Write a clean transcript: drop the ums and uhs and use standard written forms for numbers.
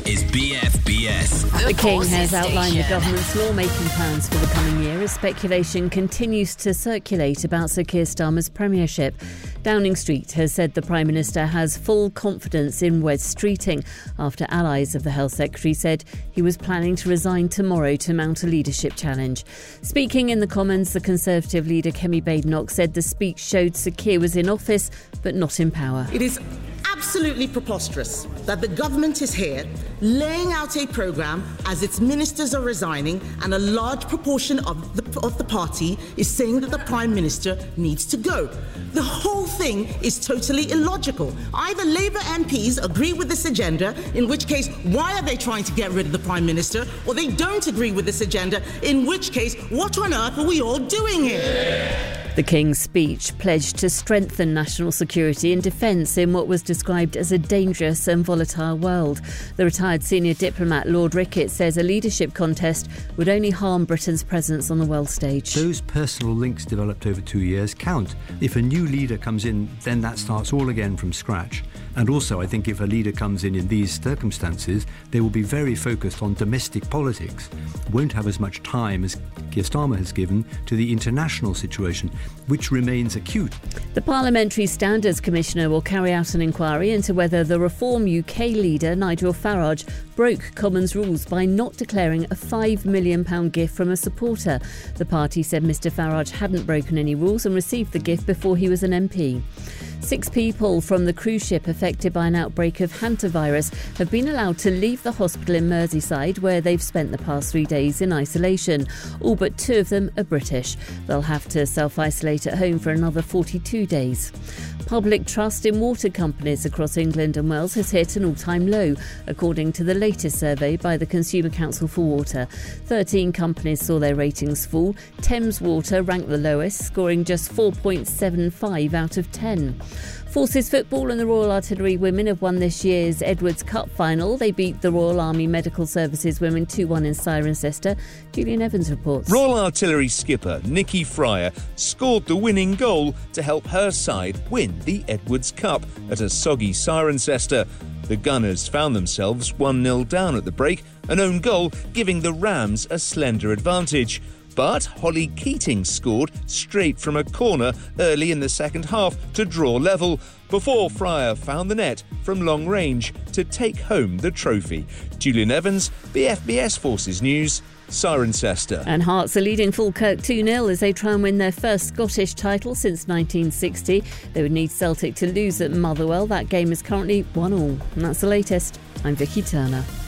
is BFBS. The King has outlined the government's lawmaking plans for the coming year as speculation continues to circulate about Sir Keir Starmer's premiership. Downing Street has said the Prime Minister has full confidence in Wes Streeting after allies of the Health Secretary said he was planning to resign tomorrow to mount a leadership challenge. Speaking in the Commons, the Conservative leader Kemi Badenoch said the speech showed Sir Keir was in office but not in power. It is absolutely preposterous that the government is here laying out a programme as its ministers are resigning and a large proportion of the party is saying that the Prime Minister needs to go. The whole thing is totally illogical. Either Labour MPs agree with this agenda, in which case, why are they trying to get rid of the Prime Minister? Or they don't agree with this agenda, in which case, what on earth are we all doing here? The King's speech pledged to strengthen national security and defence in what was described as a dangerous and volatile world. The retired senior diplomat Lord Ricketts says a leadership contest would only harm Britain's presence on the world stage. Those personal links developed over 2 years count. If a new leader comes in, then that starts all again from scratch. And also, I think if a leader comes in these circumstances, they will be very focused on domestic politics, won't have as much time as Keir Starmer has given to the international situation, which remains acute. The Parliamentary Standards Commissioner will carry out an inquiry into whether the Reform UK leader, Nigel Farage, broke Commons rules by not declaring a £5 million gift from a supporter. The party said Mr Farage hadn't broken any rules and received the gift before he was an MP. 6 people from the cruise ship affected by an outbreak of hantavirus have been allowed to leave the hospital in Merseyside, where they've spent the past 3 days in isolation. All but 2 of them are British. They'll have to self-isolate at home for another 42 days. Public trust in water companies across England and Wales has hit an all-time low, according to the latest survey by the Consumer Council for Water. 13 companies saw their ratings fall. Thames Water ranked the lowest, scoring just 4.75 out of 10. Forces Football and the Royal Artillery women have won this year's Edwards Cup final. They beat the Royal Army Medical Services women 2-1 in Cirencester. Julian Evans reports. Royal Artillery skipper Nikki Fryer scored the winning goal to help her side win the Edwards Cup at a soggy Cirencester. The Gunners found themselves 1-0 down at the break, an own goal giving the Rams a slender advantage. But Holly Keating scored straight from a corner early in the second half to draw level, before Fryer found the net from long range to take home the trophy. Julian Evans, BFBS Forces News, Cirencester. And Hearts are leading Falkirk 2-0 as they try and win their first Scottish title since 1960. They would need Celtic to lose at Motherwell. That game is currently 1-1. And that's the latest. I'm Vicky Turner.